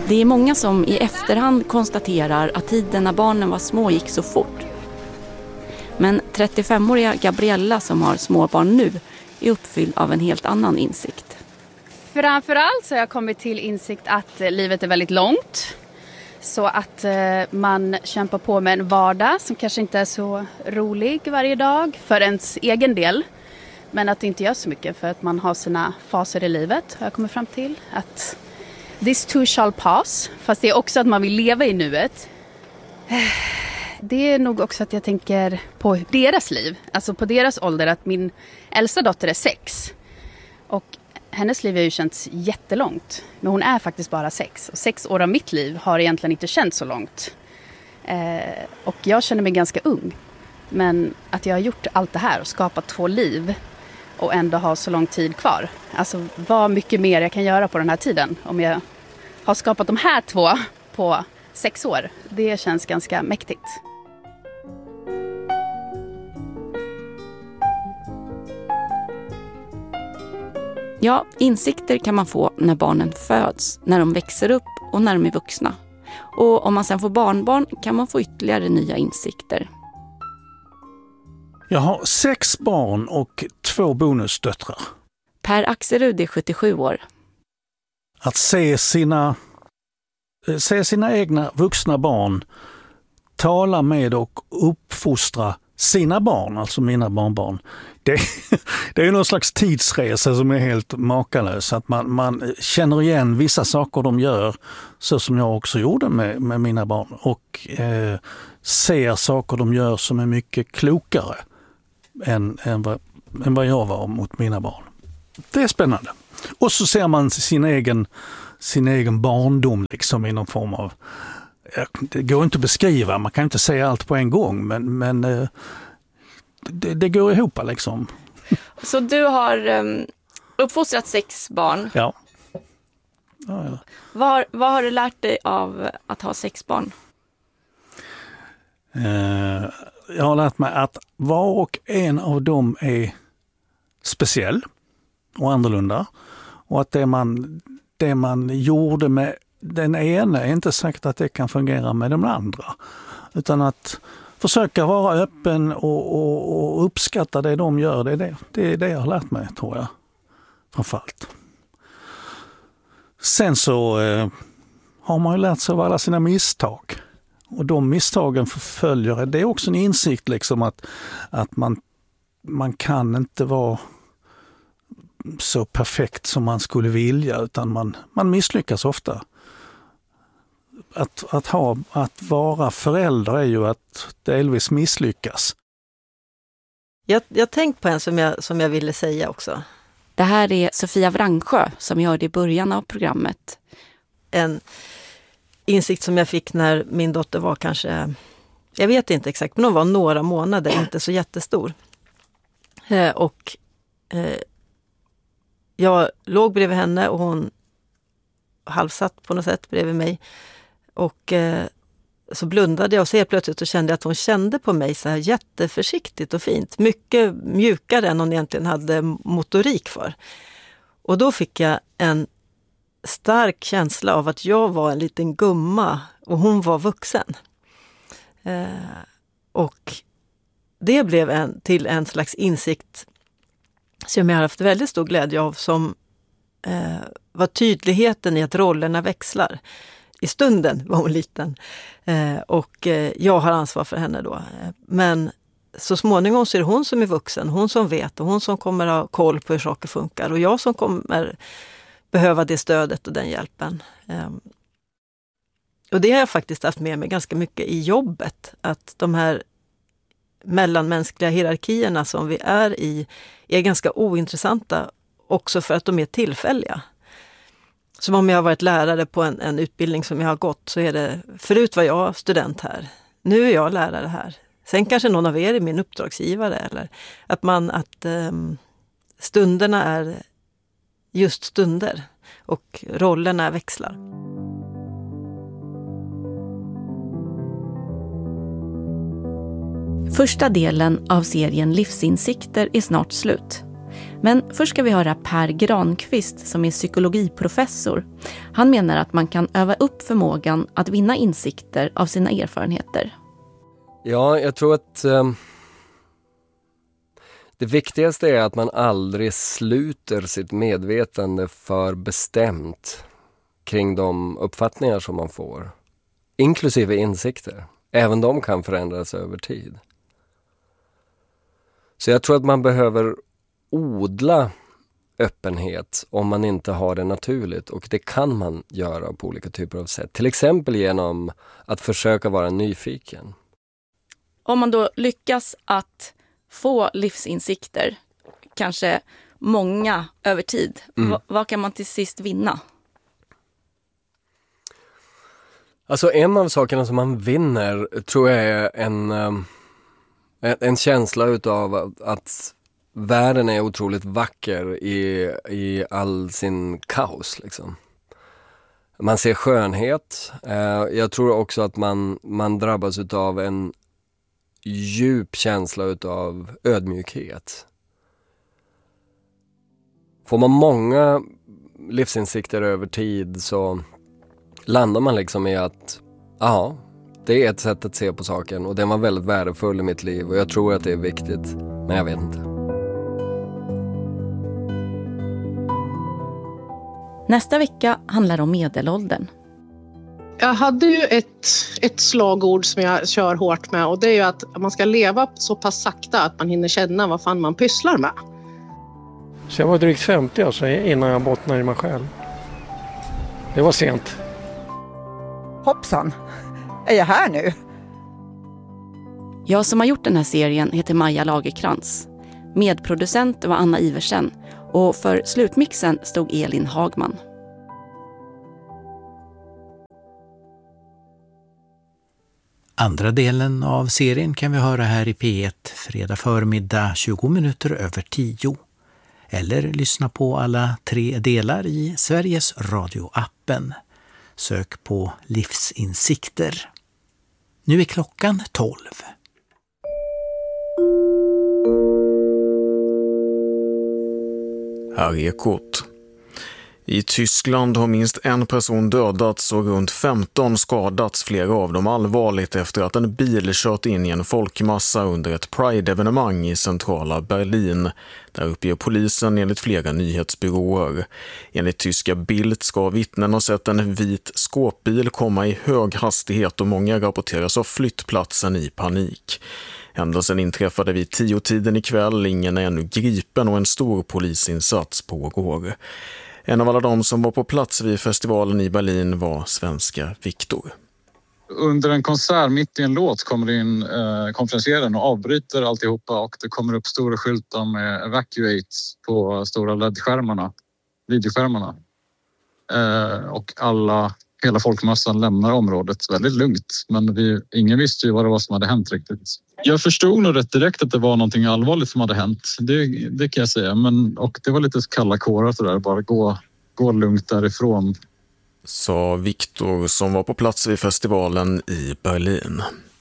Det är många som i efterhand konstaterar att tiden när barnen var små gick så fort. Men 35-åriga Gabriella som har småbarn nu är uppfylld av en helt annan insikt. Framförallt så har jag kommit till insikt att livet är väldigt långt. Så att man kämpar på med en vardag som kanske inte är så rolig varje dag för ens egen del. Men att det inte gör så mycket för att man har sina faser i livet. Har jag kommit fram till att this too shall pass. Fast det är också att man vill leva i nuet. Det är nog också att jag tänker på deras liv. Alltså på deras ålder, att min äldsta dotter är 6. Och hennes liv har ju känts jättelångt. Men hon är faktiskt bara 6. Och 6 år av mitt liv har egentligen inte känts så långt. Och jag känner mig ganska ung. Men att jag har gjort allt det här och skapat 2 liv. Och ändå ha så lång tid kvar. Alltså vad mycket mer jag kan göra på den här tiden. Om jag har skapat de här 2 på 6 år. Det känns ganska mäktigt. Ja, insikter kan man få när barnen föds, när de växer upp och när de är vuxna. Och om man sen får barnbarn kan man få ytterligare nya insikter. Jag har 6 barn och 2 bonusdöttrar. Per Axelrud är 77 år. Att se sina egna vuxna barn tala med och uppfostra sina barn, alltså mina barnbarn. Det är någon slags tidsresa som är helt makalös. Att man känner igen vissa saker de gör, så som jag också gjorde med mina barn. Och ser saker de gör som är mycket klokare än vad jag var mot mina barn. Det är spännande. Och så ser man sin egen barndom liksom i någon form av... Det går inte att beskriva, man kan inte säga allt på en gång, men det går ihop liksom. Så du har uppfostrat 6 barn. Ja. Vad har du lärt dig av att ha 6 barn? Jag har lärt mig att var och en av dem är speciell och annorlunda. Och att det man gjorde med den ena är inte sagt att det kan fungera med de andra. Utan att försöka vara öppen och uppskatta det de gör. Det är det jag har lärt mig, tror jag. Framförallt. Sen så har man ju lärt sig av alla sina misstag. Och de misstagen förföljer. Det är också en insikt liksom att man kan inte vara så perfekt som man skulle vilja, utan man misslyckas ofta. Att vara förälder är ju att delvis misslyckas. Jag tänkte på en som jag ville säga också. Det här är Sofia Vrangsjö som jag hörde i början av programmet. En insikt som jag fick när min dotter var kanske, jag vet inte exakt, men hon var några månader, inte så jättestor. Och jag låg bredvid henne och hon halvsatt på något sätt bredvid mig. Och så blundade jag och så helt plötsligt och kände att hon kände på mig så här jätteförsiktigt och fint. Mycket mjukare än hon egentligen hade motorik för. Och då fick jag en stark känsla av att jag var en liten gumma och hon var vuxen. Och det blev till en slags insikt som jag har haft väldigt stor glädje av, som var tydligheten i att rollerna växlar. I stunden var hon liten och jag har ansvar för henne då. Men så småningom så är det hon som är vuxen, hon som vet och hon som kommer ha koll på hur saker funkar. Och jag som kommer behöva det stödet och den hjälpen. Och det har jag faktiskt haft med mig ganska mycket i jobbet. Att de här mellanmänskliga hierarkierna som vi är i är ganska ointressanta också för att de är tillfälliga. Som om jag har varit lärare på en utbildning som jag har gått, så är det, förut var jag student här, nu är jag lärare här. Sen kanske någon av er är min uppdragsgivare, eller att stunderna är just stunder och rollerna växlar. Första delen av serien Livsinsikter är snart slut. Men först ska vi höra Per Granqvist som är psykologiprofessor. Han menar att man kan öva upp förmågan att vinna insikter av sina erfarenheter. Ja, jag tror att det viktigaste är att man aldrig sluter sitt medvetande för bestämt kring de uppfattningar som man får. Inklusive insikter. Även de kan förändras över tid. Så jag tror att man behöver odla öppenhet om man inte har det naturligt. Och det kan man göra på olika typer av sätt. Till exempel genom att försöka vara nyfiken. Om man då lyckas att få livsinsikter, kanske många över tid, vad kan man till sist vinna? Alltså en av sakerna som man vinner tror jag är en känsla utav att världen är otroligt vacker i all sin kaos liksom. Man ser skönhet. Jag tror också att man drabbas utav en djup känsla utav ödmjukhet. Får man många livsinsikter över tid så landar man liksom i att det är ett sätt att se på saken och den var väldigt värdefull i mitt liv och jag tror att det är viktigt, men jag vet inte. Nästa vecka handlar om medelåldern. Jag hade ju ett slagord som jag kör hårt med och det är ju att man ska leva så pass sakta att man hinner känna vad fan man pysslar med. Så jag var drygt 50 alltså, innan jag bottnade i mig själv. Det var sent. Hoppsan, är jag här nu? Jag som har gjort den här serien heter Maja Lagerkrans. Medproducent var Anna Iversen och för slutmixen stod Elin Hagman. Andra delen av serien kan vi höra här i P1 fredag förmiddag 20 minuter över 10. Eller lyssna på alla 3 delar i Sveriges Radio-appen. Sök på livsinsikter. Nu är klockan 12. Här är Ekot. I Tyskland har minst en person dödats och runt 15 skadats, flera av dem allvarligt efter att en bil kört in i en folkmassa under ett Pride-evenemang i centrala Berlin. Där uppger polisen enligt flera nyhetsbyråer. Enligt tyska Bild ska vittnen ha sett en vit skåpbil komma i hög hastighet och många rapporteras ha flytt platsen i panik. Händelsen inträffade vid 10-tiden ikväll, ingen är ännu gripen och en stor polisinsats pågår. En av alla de som var på plats vid festivalen i Berlin var svenska Viktor. Under en konsert mitt i en låt kommer det in konferencieren och avbryter alltihopa och det kommer upp stora skyltar med evacuate på stora LED-skärmarna, videoskärmarna. Och hela folkmassan lämnar området väldigt lugnt. Men ingen visste ju vad det var som hade hänt riktigt. Jag förstod nog rätt direkt att det var någonting allvarligt som hade hänt. Det kan jag säga. Och det var lite kalla kårar så där. Bara gå lugnt därifrån. Sa Viktor som var på plats vid festivalen i Berlin.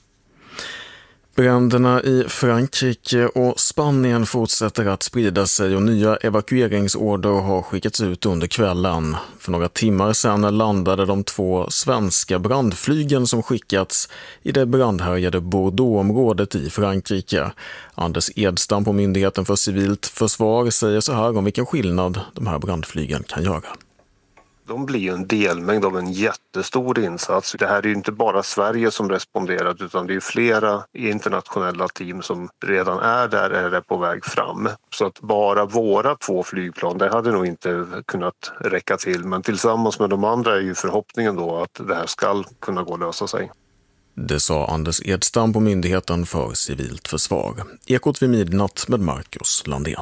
Bränderna i Frankrike och Spanien fortsätter att sprida sig och nya evakueringsorder har skickats ut under kvällen. För några timmar sedan landade de 2 svenska brandflygen som skickats i det brandhärjade Bordeaux-området i Frankrike. Anders Edstam på Myndigheten för civilt försvar säger så här om vilken skillnad de här brandflygen kan göra. De blir ju en delmängd av en jättestor insats. Det här är ju inte bara Sverige som responderat utan det är flera internationella team som redan är där eller är på väg fram. Så att bara våra 2 flygplan, det hade nog inte kunnat räcka till. Men tillsammans med de andra är ju förhoppningen då att det här ska kunna gå att lösa sig. Det sa Anders Edstam på Myndigheten för civilt försvar. Ekot vid midnatt med Marcus Landén.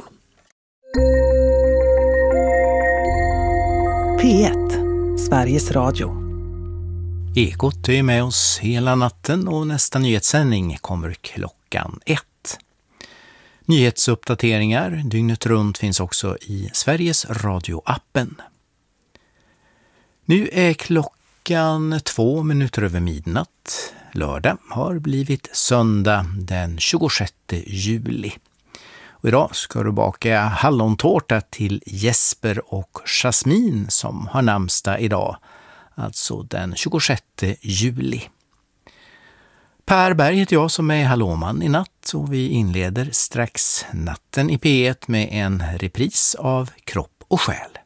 P1, Sveriges Radio. Ekot är med oss hela natten och nästa nyhetssändning kommer klockan 1. Nyhetsuppdateringar dygnet runt finns också i Sveriges Radio-appen. Nu är klockan 2 minuter över midnatt. Lördag har blivit söndag den 26 juli. Och idag ska du baka hallontårta till Jesper och Jasmin som har namnsdag idag, alltså den 26 juli. Per Berg heter jag som är Hallåman i natt, och vi inleder strax natten i P1 med en repris av Kropp och själ.